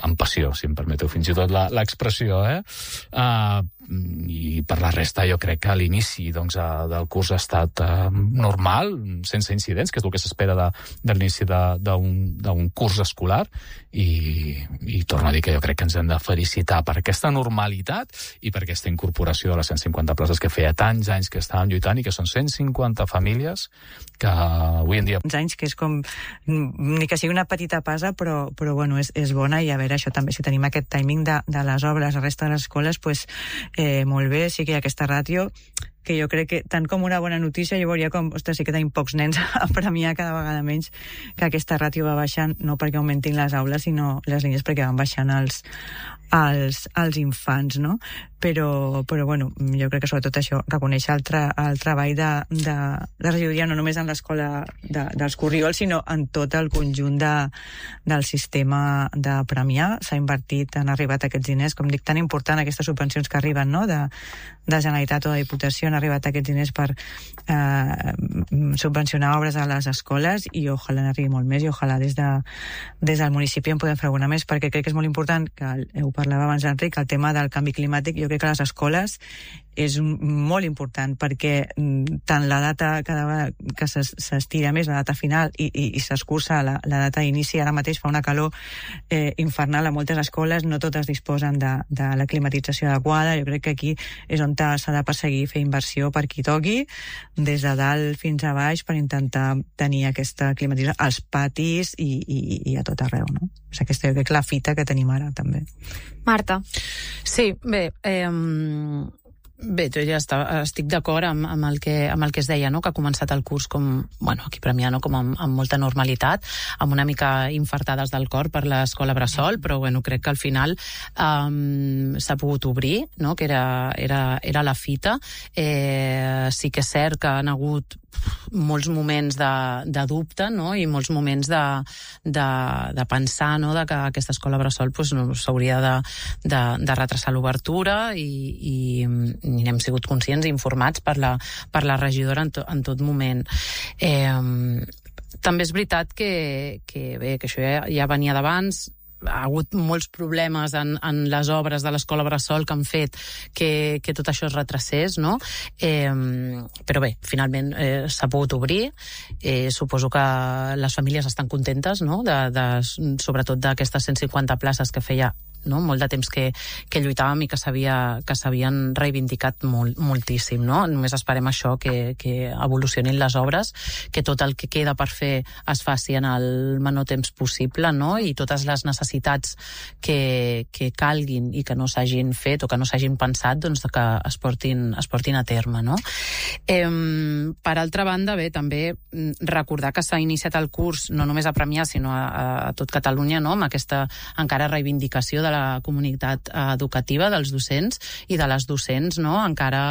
amb passió, si em permeteu fins i tot l'expressió, i per la resta jo crec que l'inici del curs ha estat normal, sense incidents, que és el que s'espera de l'inici d'un curs escolar, i torno a dir que jo crec que ens hem de felicitar per aquesta normalitat i per aquesta incorporació de les 150 places que feia tants anys que estàvem lluitant i que són 150 famílies que avui en dia... Uns anys que és com, ni que sigui una petita pasa, però bueno, és bona, i a veure, això també, si tenim aquest timing de les obres, la resta de les escoles, pues, molt bé, sí que hi ha aquesta ràtio, que jo crec que, tant com una bona notícia, jo veuria com, ostres, sí que tenim pocs nens a premiar cada vegada menys, que aquesta ràtio va baixant, no perquè augmentin les aules, sinó les línies perquè van baixant els infants, no? Però bueno, jo crec que sobretot això, reconèixer el treball de regidoria, no només en l'escola dels Corriols, sinó en tot el conjunt del sistema de premiar. S'ha invertit, han arribat aquests diners, com dic, tan important, aquestes subvencions que arriben, no?, de Generalitat o de Diputació, han arribat aquests diners per subvencionar obres a les escoles, i ojalà n'arribi molt més, i ojalà des del municipi en podem fer alguna més, perquè crec que és molt important, que ho parlava abans l'Enric, el tema del canvi climàtic. Jo crec que a les escoles és molt important, perquè tant la data cada vegada que s'estira més, la data final, i s'escurça la data d'inici, ara mateix fa una calor infernal a moltes escoles, no totes disposen de la climatització adequada. Jo crec que aquí és on s'ha de perseguir fer inversió per qui toqui, des de dalt fins a baix, per intentar tenir aquesta climatització als patis i a tot arreu, no? És aquesta, jo crec, la fita que tenim ara, també. Marta. Sí, bé, jo ja estic d'acord amb el que es deia, no?, que ha començat el curs com, bueno, aquí Premià, no?, com amb molta normalitat, amb una mica infartades del cor per l'escola Bressol, però bueno, crec que al final s'ha pogut obrir, no?, que era la fita. Sí que és cert que han hagut molts moments de dubte, no?, i molts moments de pensar, no?, de que aquesta escola Bressol pues, no, s'hauria de retrasar l'obertura, i n'hem sigut conscients i informats per la regidora en tot moment. També és veritat que això ja venia d'abans. Ha hagut molts problemes en les obres de l'escola Bressol que han fet que tot això es retrasés, no? Però bé, finalment s'ha pogut obrir. Suposo que les famílies estan contentes, no?, sobretot d'aquestes 150 places que feia, no?, molt de temps que lluitàvem i que s'havien reivindicat moltíssim, no? Només esperem això, que evolucionin les obres, que tot el que queda per fer es faci en el menor temps possible, no?, i totes les necessitats que calguin i que no s'hagin fet o que no s'hagin pensat, doncs que es portin a terme, no? Per altra banda, bé, també recordar que s'ha iniciat el curs no només a Premià, sinó a tot Catalunya, no?, amb aquesta encara reivindicació de la comunitat educativa, dels docents i de les docents, no?, encara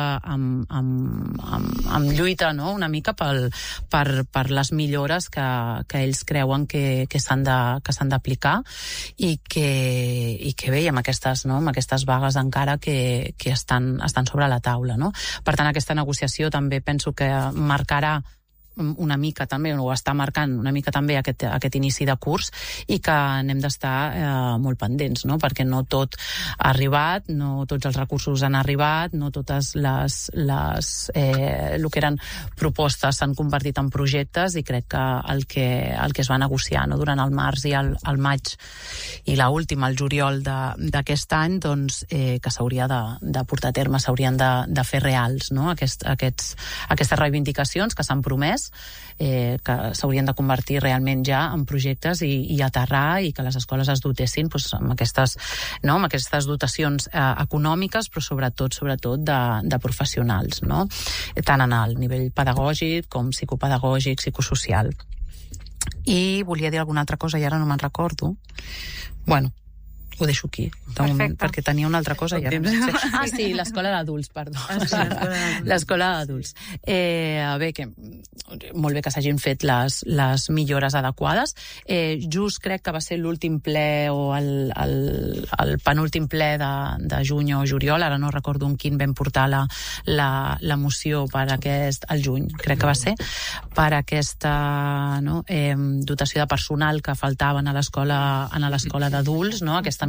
amb lluita, no?, una mica per les millores que ells creuen que s'han d'aplicar, i que bé, amb aquestes vagues encara que estan sobre la taula, no? Per tant, aquesta negociació també penso que marcarà una mica també, o està marcant una mica també aquest inici de curs, i que n'hem d'estar molt pendents, no?, perquè no tot ha arribat, no tots els recursos han arribat, no totes el que eren propostes s'han convertit en projectes, i crec que el que es va negociar, no?, durant el març i el maig i l'última, el juliol d'aquest any, doncs que s'hauria de portar a terme, s'haurien de fer reals, no?, aquestes reivindicacions que s'han promès, que s'haurien de convertir realment ja en projectes i aterrar, i que les escoles es dotessin amb aquestes dotacions econòmiques, però sobretot de professionals, no?, tant en el nivell pedagògic com psicopedagògic, psicosocial. I volia dir alguna altra cosa i ara no me'n recordo. Bueno, ho deixo aquí, de moment, perquè tenia una altra cosa. Sí, l'escola d'adults, perdó. L'escola d'adults. Bé, molt bé que s'hagin fet les millores adequades. Just crec que va ser l'últim ple o el penúltim ple de juny o juliol, ara no recordo en quin vam portar la moció per al juny, crec que va ser, per aquesta dotació de personal que faltaven a l'escola d'adults, no? Aquesta